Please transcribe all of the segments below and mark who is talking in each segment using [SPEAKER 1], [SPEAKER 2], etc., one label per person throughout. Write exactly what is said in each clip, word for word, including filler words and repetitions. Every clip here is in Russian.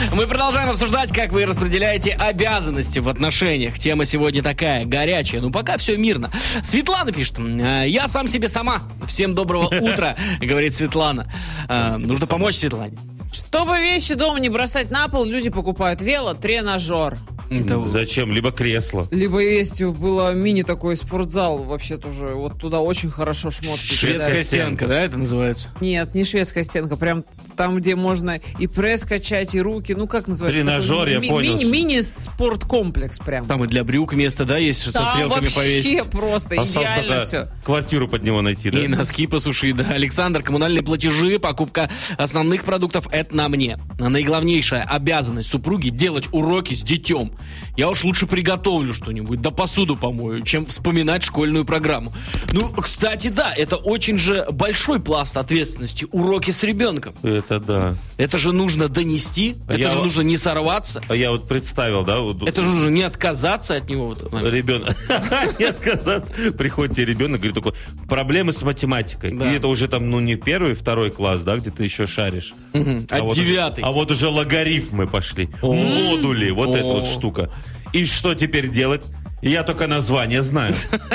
[SPEAKER 1] Мы продолжаем обсуждать, как вы распределяете обязанности в отношениях. Тема сегодня такая, горячая. Ну, пока все мирно. Светлана пишет. Я сам себе сама. Всем доброго утра, говорит Светлана. Нужно помочь Светлане.
[SPEAKER 2] Чтобы вещи дома не бросать на пол, люди покупают велотренажер.
[SPEAKER 3] Это... Зачем? Либо кресло.
[SPEAKER 2] Либо есть, было мини такой спортзал, вообще тоже, вот туда очень хорошо шмотки.
[SPEAKER 1] Шведская стенка, да, это называется?
[SPEAKER 2] Нет, не шведская стенка, прям там, где можно и пресс качать, и руки, ну как называется?
[SPEAKER 3] Тренажер, я
[SPEAKER 2] ми-
[SPEAKER 3] понял.
[SPEAKER 2] Ми- мини-спорткомплекс прям.
[SPEAKER 1] Там и для брюк место, да, есть, со
[SPEAKER 2] там
[SPEAKER 1] стрелками
[SPEAKER 2] вообще
[SPEAKER 1] повесить.
[SPEAKER 2] просто идеально все.
[SPEAKER 3] Квартиру под него найти, да?
[SPEAKER 1] И носки посушить, да. Александр, коммунальные платежи, покупка основных продуктов, это на мне. Наиглавнейшая обязанность супруги делать уроки с детем. Я уж лучше приготовлю что-нибудь, да посуду помою, чем вспоминать школьную программу. Ну, кстати, да, это очень же большой пласт ответственности. Уроки с ребенком.
[SPEAKER 3] Это да.
[SPEAKER 1] Это же нужно донести,
[SPEAKER 3] А
[SPEAKER 1] это
[SPEAKER 3] я
[SPEAKER 1] же
[SPEAKER 3] вот-
[SPEAKER 1] нужно не сорваться.
[SPEAKER 3] А я вот представил, да? Вот,
[SPEAKER 1] Это же нужно не отказаться от него. в этот момент.
[SPEAKER 3] Ребенок, не отказаться. Приходит тебе ребенок, говорит такой, проблемы с математикой.
[SPEAKER 1] Да.
[SPEAKER 3] И это уже там, ну, не первый, второй класс, да, где ты еще шаришь.
[SPEAKER 1] Мгм.
[SPEAKER 3] А
[SPEAKER 1] От
[SPEAKER 3] вот уже-
[SPEAKER 1] девятый.
[SPEAKER 3] а вот уже логарифмы пошли.
[SPEAKER 1] О.
[SPEAKER 3] Модули, вот эта вот
[SPEAKER 1] О.
[SPEAKER 3] штука. И что теперь делать? Я только название знаю.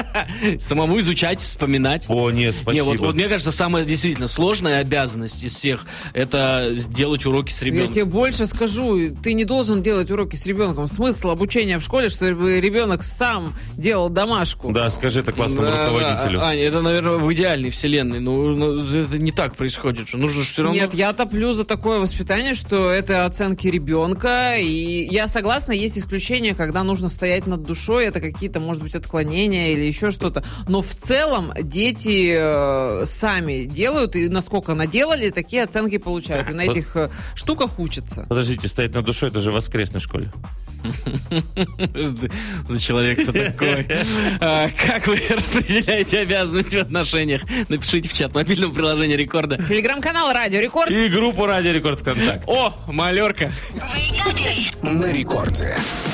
[SPEAKER 1] Самому изучать, вспоминать.
[SPEAKER 3] О, не,
[SPEAKER 1] Не,
[SPEAKER 3] спасибо.
[SPEAKER 1] вот, вот мне кажется, самая действительно сложная обязанность из всех это сделать уроки с
[SPEAKER 2] Я
[SPEAKER 1] ребенком.
[SPEAKER 2] тебе больше скажу, ты не должен делать уроки с ребенком. Смысл обучения в школе, чтобы ребенок сам делал домашку.
[SPEAKER 3] Да, скажи это классному
[SPEAKER 1] Да,
[SPEAKER 3] руководителю.
[SPEAKER 1] да. Аня, это, наверное, в идеальной вселенной. Ну, ну, это не так происходит же. Нужно же все равно...
[SPEAKER 2] Нет, я топлю за такое воспитание, что это оценки ребенка. И я согласна, есть исключения, когда нужно стоять над душой. Это какие-то, может быть, отклонения или еще что-то. Но в целом дети э, сами делают, и насколько наделали, такие оценки получают. И на этих э, штуках учатся.
[SPEAKER 3] Подождите, стоять над душой, это же в воскресной школе.
[SPEAKER 1] За человек-то такой. А, как вы распределяете обязанности в отношениях? Напишите в чат мобильного приложения Рекорда.
[SPEAKER 2] Телеграм-канал Радио Рекорд.
[SPEAKER 3] И группу Радио Рекорд ВКонтакте.
[SPEAKER 1] О, малерка.
[SPEAKER 4] На рекорде.